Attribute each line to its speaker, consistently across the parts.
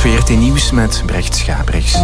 Speaker 1: VRT Nieuws met Brecht Schabrichs.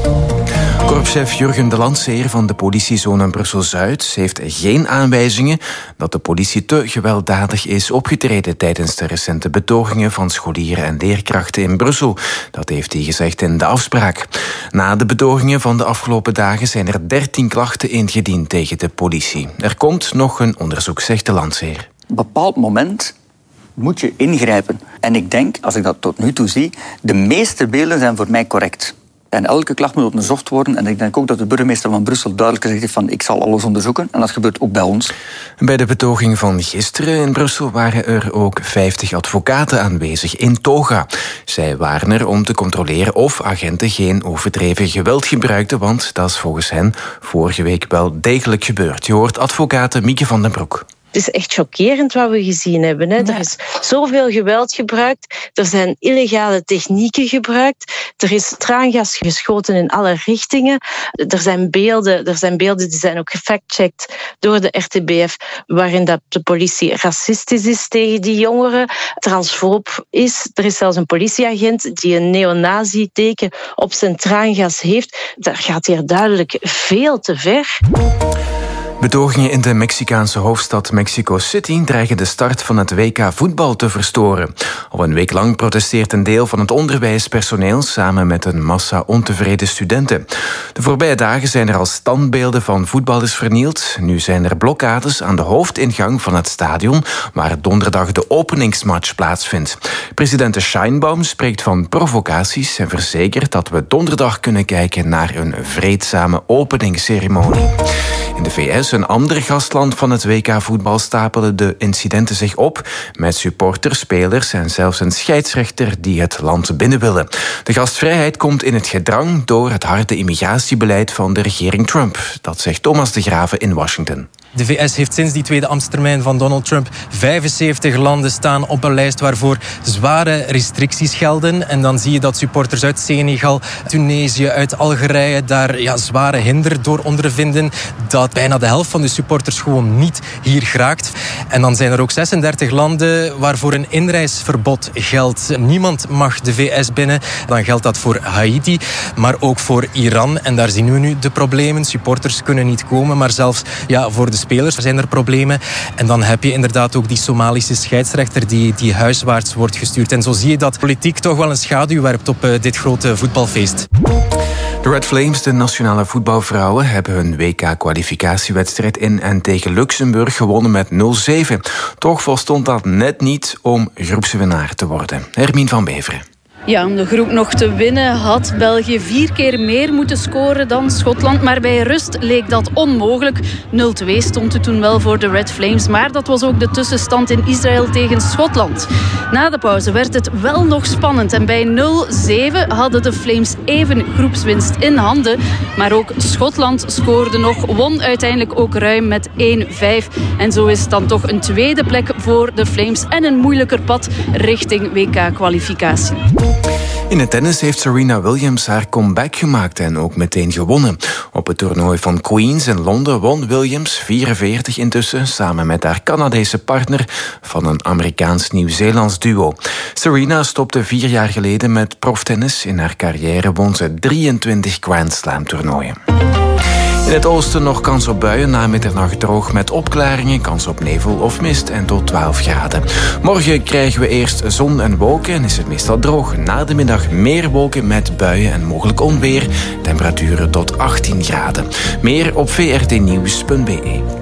Speaker 1: Korpschef Jurgen de Landseer van de politiezone Brussel-Zuid heeft geen aanwijzingen dat de politie te gewelddadig is opgetreden tijdens de recente betogingen van scholieren en leerkrachten in Brussel. Dat heeft hij gezegd in de afspraak. Na de betogingen van de afgelopen dagen zijn er 13 klachten ingediend tegen de politie. Er komt nog een onderzoek, zegt de Landseer.
Speaker 2: Op een bepaald moment moet je ingrijpen. En ik denk, als ik dat tot nu toe zie, de meeste beelden zijn voor mij correct. En elke klacht moet onderzocht worden. En ik denk ook dat de burgemeester van Brussel duidelijk gezegd heeft van ik zal alles onderzoeken. En dat gebeurt ook bij ons.
Speaker 1: Bij de betoging van gisteren in Brussel waren er ook 50 advocaten aanwezig in toga. Zij waren er om te controleren of agenten geen overdreven geweld gebruikten, want dat is volgens hen vorige week wel degelijk gebeurd. Je hoort advocaat Mieke van den Broek.
Speaker 3: Het is echt chockerend wat we gezien hebben. Hè. Er is zoveel geweld gebruikt. Er zijn illegale technieken gebruikt. Er is traangas geschoten in alle richtingen. Er zijn beelden die zijn ook gefactcheckt door de RTBF, waarin dat de politie racistisch is tegen die jongeren, transfoob is. Er is zelfs een politieagent die een neonazi-teken op zijn traangas heeft. Dat gaat hier duidelijk veel te ver.
Speaker 1: Betogingen in de Mexicaanse hoofdstad Mexico City dreigen de start van het WK voetbal te verstoren. Al een week lang protesteert een deel van het onderwijspersoneel samen met een massa ontevreden studenten. De voorbije dagen zijn er al standbeelden van voetballers vernield. Nu zijn er blokkades aan de hoofdingang van het stadion waar donderdag de openingsmatch plaatsvindt. President Sheinbaum spreekt van provocaties en verzekert dat we donderdag kunnen kijken naar een vreedzame openingsceremonie. In de VS, een ander gastland van het WK voetbal, stapelen de incidenten zich op met supporters, spelers en zelfs een scheidsrechter die het land binnen willen. De gastvrijheid komt in het gedrang door het harde immigratiebeleid van de regering Trump. Dat zegt Thomas de Graeve in Washington.
Speaker 4: De VS heeft sinds die tweede ambtstermijn van Donald Trump 75 landen staan op een lijst waarvoor zware restricties gelden. En dan zie je dat supporters uit Senegal, Tunesië, uit Algerije daar zware hinder door ondervinden. Dat bijna de helft van de supporters gewoon niet hier geraakt. En dan zijn er ook 36 landen waarvoor een inreisverbod geldt. Niemand mag de VS binnen. Dan geldt dat voor Haiti, maar ook voor Iran. En daar zien we nu de problemen. Supporters kunnen niet komen, maar zelfs voor de spelers zijn er problemen. En dan heb je inderdaad ook die Somalische scheidsrechter die huiswaarts wordt gestuurd. En zo zie je dat politiek toch wel een schaduw werpt op dit grote voetbalfeest.
Speaker 1: De Red Flames, de nationale voetbalvrouwen, hebben hun WK-kwalificatiewedstrijd in en tegen Luxemburg gewonnen met 0-7. Toch volstond dat net niet om groepswinnaar te worden. Hermine van Beveren.
Speaker 5: Ja, om de groep nog te winnen had België 4 keer meer moeten scoren dan Schotland. Maar bij rust leek dat onmogelijk. 0-2 stond het toen wel voor de Red Flames. Maar dat was ook de tussenstand in Israël tegen Schotland. Na de pauze werd het wel nog spannend. En bij 0-7 hadden de Flames even groepswinst in handen. Maar ook Schotland scoorde nog. Won uiteindelijk ook ruim met 1-5. En zo is het dan toch een tweede plek voor de Flames. En een moeilijker pad richting WK-kwalificatie.
Speaker 1: In het tennis heeft Serena Williams haar comeback gemaakt en ook meteen gewonnen. Op het toernooi van Queens in Londen won Williams 44 intussen samen met haar Canadese partner van een Amerikaans-Nieuw-Zeelands duo. Serena stopte 4 jaar geleden met proftennis. In haar carrière won ze 23 Grand Slam toernooien. In het oosten nog kans op buien, na middernacht droog met opklaringen, kans op nevel of mist en tot 12 graden. Morgen krijgen we eerst zon en wolken en is het meestal droog. Na de middag meer wolken met buien en mogelijk onweer. Temperaturen tot 18 graden. Meer op vrtnieuws.be.